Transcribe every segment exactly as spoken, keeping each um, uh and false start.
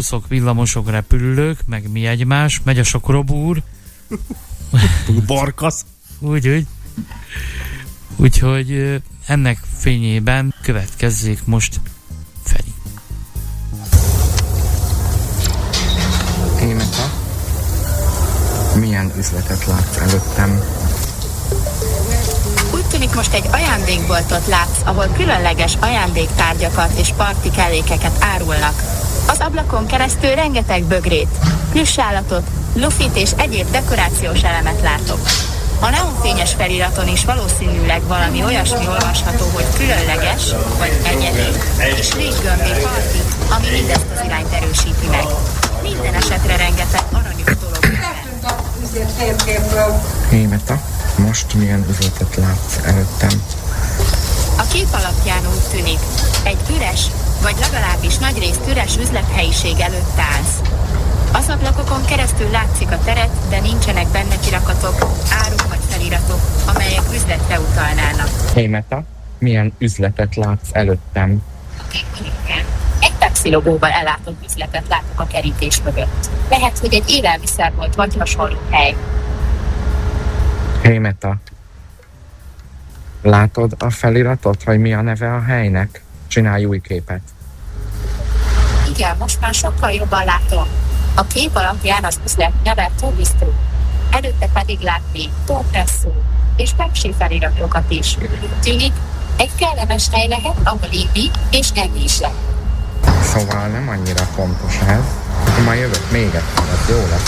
buszok, villamosok, repülők, meg mi egymás, megy a sok robúr. Barkasz. Úgy, úgy. Úgyhogy ennek fényében következzék most Feri. Éneka, milyen üzletet látsz előttem? Úgy tűnik, most egy ajándékboltot látsz, ahol különleges ajándéktárgyakat és parti kellékeket árulnak. Az ablakon keresztül rengeteg bögrét, plüssállatot, lufit és egyéb dekorációs elemet látok. A neonfényes feliraton is valószínűleg valami olyasmi olvasható, hogy különleges vagy egyedi, és léggömbé parti, ami mindezt az irányt erősíti meg. Minden esetre rengeteg aranyos dolog. Hémeta, most milyen üzletet látsz előttem? A kép alapján úgy tűnik, egy üres, vagy legalábbis nagyrészt üres üzlethelyiség előtt állsz. Az ablakokon keresztül látszik a teret, de nincsenek benne kirakatok, áruk vagy feliratok, amelyek üzletre utalnának. Hémeta, milyen üzletet látsz előttem? Egy Pepsi logóval ellátott üzletet látok a kerítés mögött. Lehet, hogy egy élelmiszer volt, vagy hasonló hely. Hémeta, látod a feliratot, vagy mi a neve a helynek? Csinálj új képet. Igen, most már sokkal jobban látom. A kép alapján az üzlet neve Tobistró. Előtte pedig látni Topresso és Pepsi feliratokat is. Tűnik, egy kellemes hely lehet, ahol inni és enni is lehet. Szóval nem annyira fontos ez. Ma jövök még egyszer, ez jó lesz.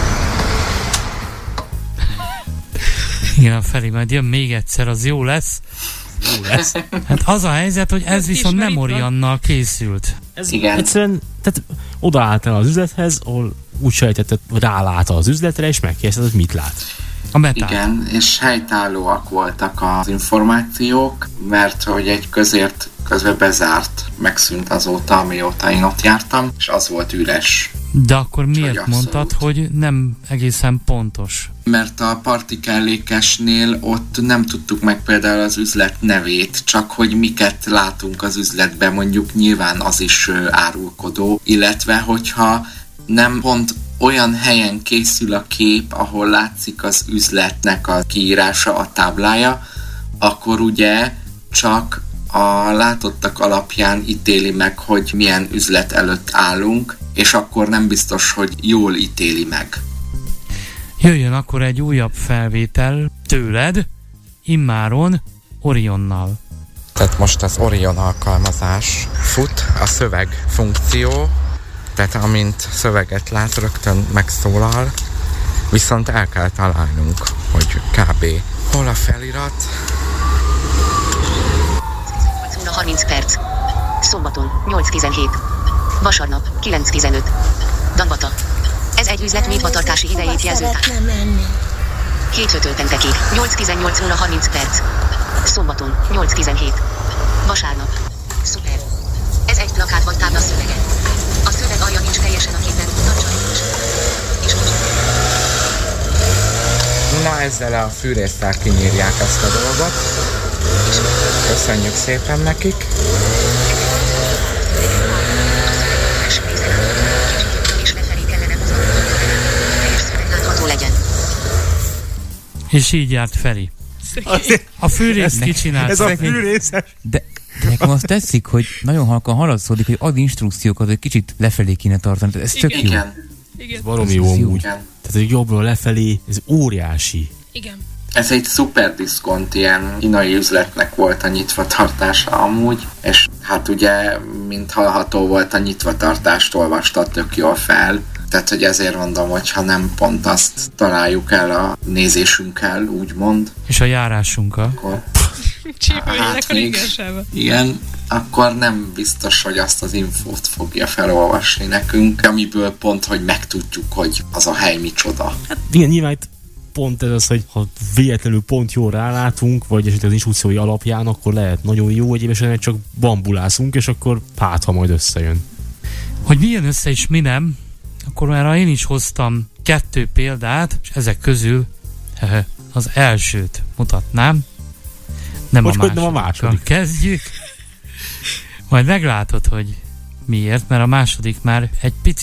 Igen, Feri, majd jön még egyszer, az jó lesz. Jó lesz. Hát az a helyzet, hogy ez viszont nem Orionnal készült. Ez igen. Egyszerűen, tehát odaálltál az üzlethez, ahol úgy sejtetted, hogy rálát az üzletre, és megkérdezted, hogy mit lát. A metát. Igen, és helytállóak voltak az információk, mert hogy egy közért közben bezárt, megszűnt azóta, amióta én ott jártam, és az volt üres. De akkor miért hogy mondtad, hogy nem egészen pontos? Mert a parti kellékesnél ott nem tudtuk meg például az üzlet nevét, csak hogy miket látunk az üzletben, mondjuk nyilván az is árulkodó, illetve hogyha nem pont olyan helyen készül a kép, ahol látszik az üzletnek a kiírása, a táblája, akkor ugye csak a látottak alapján ítéli meg, hogy milyen üzlet előtt állunk, és akkor nem biztos, hogy jól ítéli meg. Jöjjön akkor egy újabb felvétel tőled, immáron Orionnal. Tehát most az Orion alkalmazás fut, a szöveg funkció, tehát amint szöveget lát, rögtön megszólal, viszont el kell találnunk, hogy kb. Hol a felirat? harminc perc. Szombaton, nyolc tizenhét. Vasárnap, kilenc tizenöt. Dambata. Ez egy üzlet nyitvatartási idejét jelző tár. Hétfőtől péntekig, nyolc tizennyolc óra harminc perc. Szombaton, nyolc tizenhét. Vasárnap. Szuper. Ez egy plakát vagy tábla szövege. A szöveg alja nincs teljesen a képen, tartsa egyes. És most... Na, ezzel a fűrésztel kinyírják ezt a dolgot. Köszönjük szépen nekik. És így járt Feri. A fűrész kicsinált. Ez a fűrészes. De, de nekem azt tetszik, hogy nagyon halkan haladszódik, hogy ad instrukciókat, hogy kicsit lefelé kéne tartani. Ez tök jó. Igen. Ez baromi jó amúgy. Tehát, hogy jobbról lefelé, ez óriási. Igen. Ez egy szuper diszkont, ilyen kínai üzletnek volt a nyitvatartása amúgy, és hát ugye, mint hallható volt, a nyitvatartást olvasta tök jól fel. Tehát, hogy ezért mondom, hogy ha nem pont azt találjuk el a nézésünkkel, úgymond. És a járásunkkal. Akkor, hát még, igen, akkor nem biztos, hogy azt az infót fogja felolvasni nekünk, amiből pont, hogy megtudjuk, hogy az a hely micsoda. Hát igen, nyilván itt pont ez az, hogy ha véletlenül pont jól rálátunk, vagy esetleg az instrukciói alapján, akkor lehet nagyon jó, egyéb esetleg csak bambulászunk, és akkor hát, ha majd összejön. Hogy milyen össze és mi nem, akkor már én is hoztam kettő példát, és ezek közül az elsőt mutatnám. Nem Most a nem a második. Kezdjük. Majd meglátod, hogy miért, mert a második már egy picit